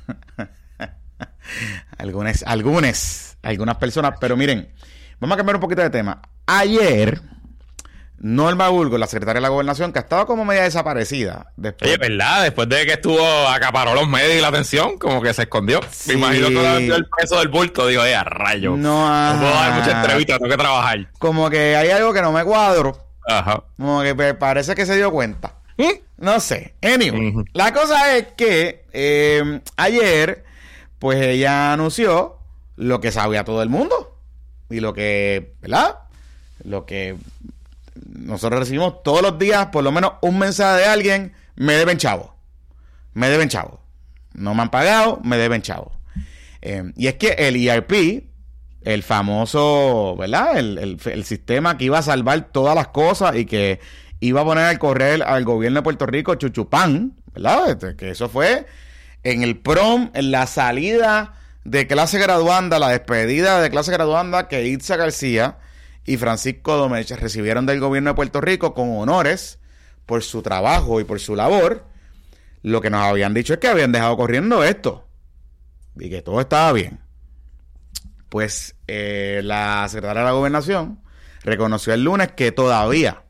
algunas, algunas, algunas personas. Pero miren, vamos a cambiar un poquito de tema. Ayer, Norma Burgos, la secretaria de la Gobernación, que estaba como media desaparecida. Después... Oye, ¿verdad? Después de que estuvo, acaparó los medios y la atención, como que se escondió. Sí. Me imagino que le dio el peso del bulto. Digo, eh, a rayo. No, no puedo dar mucha entrevista, tengo que trabajar. Como que hay algo que no me cuadro. Ajá. Como que me parece que se dio cuenta. ¿Mm? No sé. Anyway, Uh-huh. la cosa es que eh, ayer, pues ella anunció lo que sabía todo el mundo. Y lo que, ¿verdad? Lo que nosotros recibimos todos los días, por lo menos un mensaje de alguien: me deben chavo. Me deben chavo. No me han pagado, me deben chavo. Eh, y es que el E R P, el famoso, ¿verdad? El, el, el sistema que iba a salvar todas las cosas y que iba a poner al correr al gobierno de Puerto Rico chuchupán, ¿verdad? Que eso fue en el prom, en la salida de clase graduanda, la despedida de clase graduanda que Itza García y Francisco Domech recibieron del gobierno de Puerto Rico con honores por su trabajo y por su labor. Lo que nos habían dicho es que habían dejado corriendo esto y que todo estaba bien. Pues eh, la secretaria de la Gobernación reconoció el lunes que todavía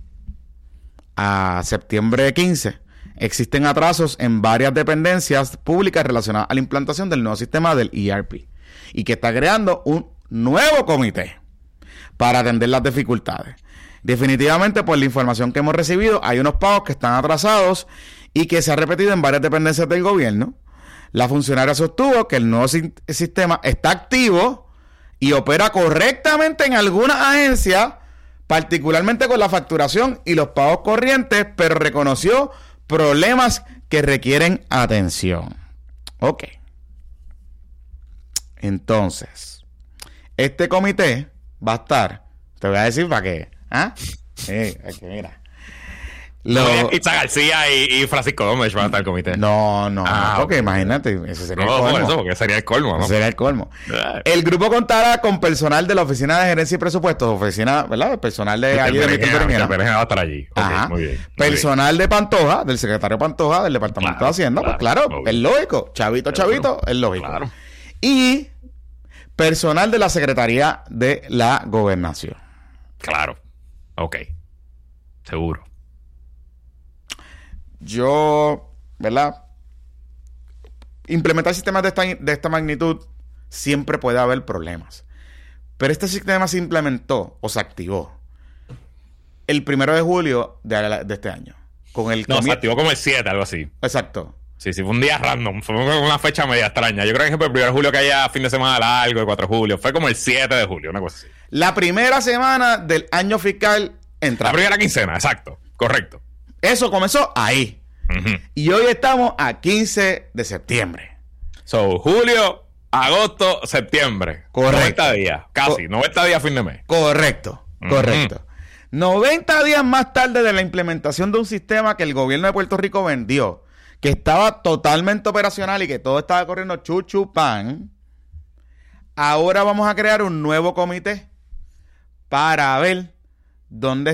a septiembre quince existen atrasos en varias dependencias públicas relacionadas a la implantación del nuevo sistema del E R P y que está creando un nuevo comité para atender las dificultades. Definitivamente, por la información que hemos recibido, hay unos pagos que están atrasados y que se ha repetido en varias dependencias del gobierno. La funcionaria sostuvo que el nuevo si- sistema está activo y opera correctamente en algunas agencias, particularmente con la facturación y los pagos corrientes, pero reconoció problemas que requieren atención. Ok. Entonces, este comité va a estar, te voy a decir para qué. ¿Ah? Sí, aquí, mira. Lo... Itza García y, y Francisco Domech van a estar en el comité. No, no, Ah, no, porque ok. imagínate, ese sería No, el por colmo. eso, porque sería el colmo, ¿no? Ese sería el colmo. Ah. El grupo contará con personal de la Oficina de Gerencia y Presupuestos, oficina, ¿verdad? Personal de allí de Mister Berenjena. Berenjena va a estar allí. Ok, Ajá. muy bien. muy Personal de Pantoja, del secretario Pantoja, del Departamento Claro, de Hacienda, claro, pues claro, obvio. es lógico. Chavito, Seguro. chavito, es lógico. Claro. Y personal de la Secretaría de la Gobernación. bien. Claro. Ok. Seguro. Yo, ¿verdad? Implementar sistemas de esta, de esta magnitud siempre puede haber problemas. Pero este sistema se implementó o se activó el primero de julio de, de este año. Con el No, comie- se activó como el siete, algo así. Exacto. Sí, sí, fue un día random. Fue una fecha media extraña. Yo creo que por el primero de julio que haya fin de semana largo, el cuatro de julio. Fue como el siete de julio, una cosa así. La primera semana del año fiscal entra. La primera quincena, exacto. Correcto. Eso comenzó ahí. Ujú. Y hoy estamos a quince de septiembre. So, julio, agosto, septiembre. Correcto. noventa días, casi. Co- noventa días fin de mes. Correcto, Ujú. correcto. noventa días más tarde de la implementación de un sistema que el gobierno de Puerto Rico vendió, que estaba totalmente operacional y que todo estaba corriendo chuchu pan, ahora vamos a crear un nuevo comité para ver dónde